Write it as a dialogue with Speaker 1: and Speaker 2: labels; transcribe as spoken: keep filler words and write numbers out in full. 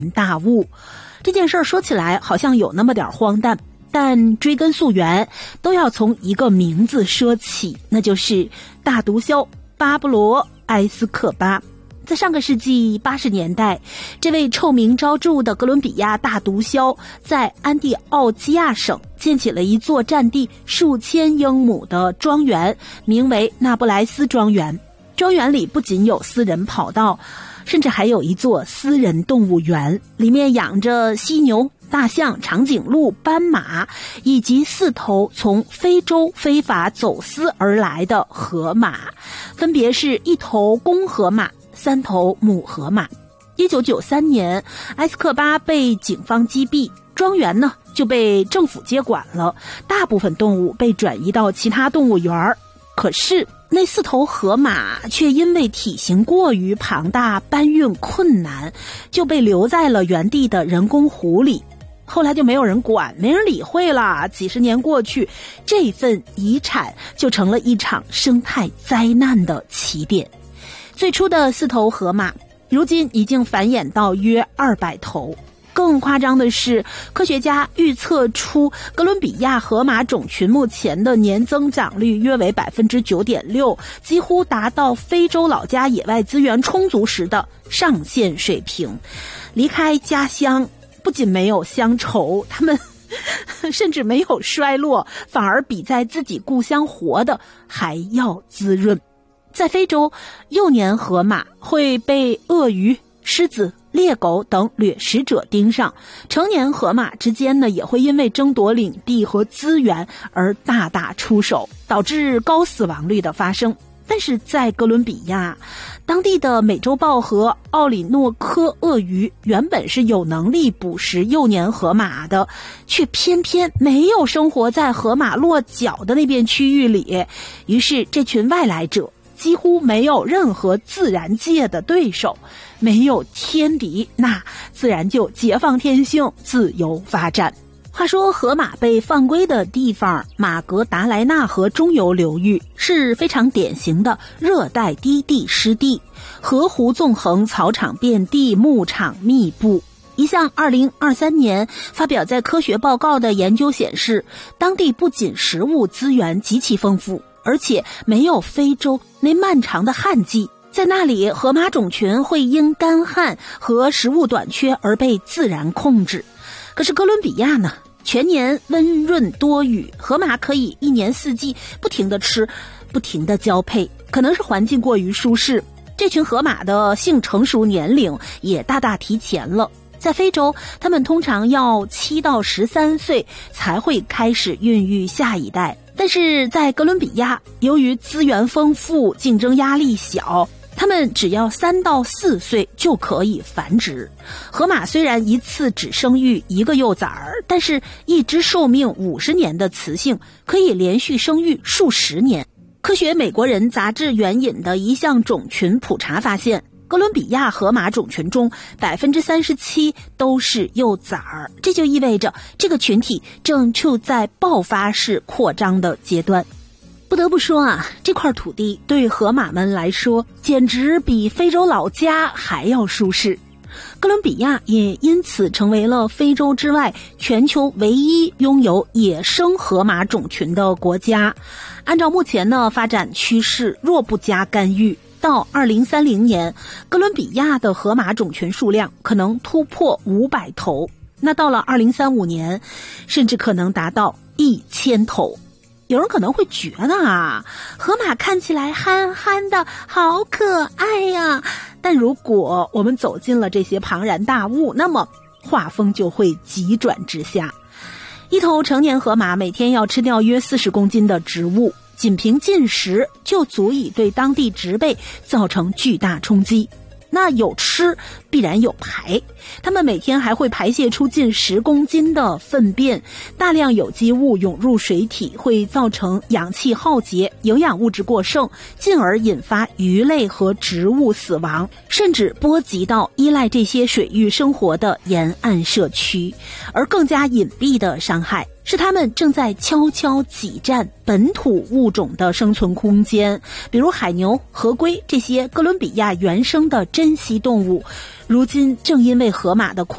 Speaker 1: 大物。这件事儿说起来好像有那么点荒诞，但追根溯源都要从一个名字说起，那就是大毒枭巴布罗·埃斯科巴。在上个世纪八十年代，这位臭名昭著的哥伦比亚大毒枭在安第奥基亚省建起了一座占地数千英亩的庄园，名为那不莱斯庄园。庄园里不仅有私人跑道，甚至还有一座私人动物园，里面养着犀牛、大象、长颈鹿、斑马，以及四头从非洲非法走私而来的河马，分别是一头公河马、三头母河马。一九九三年，埃斯科巴被警方击毙，庄园呢就被政府接管了，大部分动物被转移到其他动物园。可是那四头河马却因为体型过于庞大，搬运困难，就被留在了原地的人工湖里。后来就没有人管，没人理会了。几十年过去，这份遗产就成了一场生态灾难的起点。最初的四头河马，如今已经繁衍到约二百头。更夸张的是，科学家预测出哥伦比亚河马种群目前的年增长率约为 百分之九点六， 几乎达到非洲老家野外资源充足时的上限水平。离开家乡不仅没有乡愁，他们甚至没有衰落，反而比在自己故乡活的还要滋润。在非洲，幼年河马会被鳄鱼、狮子、猎狗等掠食者盯上，成年河马之间呢也会因为争夺领地和资源而大打出手，导致高死亡率的发生。但是在哥伦比亚，当地的美洲豹和奥里诺科鳄鱼原本是有能力捕食幼年河马的，却偏偏没有生活在河马落脚的那片区域里。于是这群外来者几乎没有任何自然界的对手，没有天敌，那自然就解放天性，自由发展。话说河马被放归的地方，马格达莱纳河中游流域是非常典型的热带低地湿地，河湖纵横，草场遍地，牧场密布。一项二零二三年发表在科学报告的研究显示，当地不仅食物资源极其丰富，而且没有非洲那漫长的旱季，在那里河马种群会因干旱和食物短缺而被自然控制。可是哥伦比亚呢，全年温润多雨，河马可以一年四季不停地吃，不停地交配。可能是环境过于舒适，这群河马的性成熟年龄也大大提前了。在非洲，它们通常要七到十三岁才会开始孕育下一代。但是在哥伦比亚，由于资源丰富，竞争压力小，它们只要三到四岁就可以繁殖。河马虽然一次只生育一个幼崽儿，但是一只寿命五十年的雌性可以连续生育数十年。科学美国人杂志援引的一项种群普查发现，哥伦比亚河马种群中 百分之三十七 都是幼崽儿，这就意味着这个群体正处在爆发式扩张的阶段。不得不说啊，这块土地对河马们来说简直比非洲老家还要舒适。哥伦比亚也因此成为了非洲之外全球唯一拥有野生河马种群的国家。按照目前的发展趋势，若不加干预，到二零三零年，哥伦比亚的河马种群数量可能突破五百头，那到了二零三五年，甚至可能达到一千头。有人可能会觉得啊，河马看起来憨憨的，好可爱呀。但如果我们走进了这些庞然大物，那么画风就会急转直下。一头成年河马每天要吃掉约四十公斤的植物，仅凭进食就足以对当地植被造成巨大冲击。那有吃必然有排，它们每天还会排泄出近十公斤的粪便，大量有机物涌入水体，会造成氧气耗竭，营养物质过剩，进而引发鱼类和植物死亡，甚至波及到依赖这些水域生活的沿岸社区。而更加隐蔽的伤害是它们正在悄悄挤占本土物种的生存空间，比如海牛、河龟这些哥伦比亚原生的珍稀动物，如今正因为河马的扩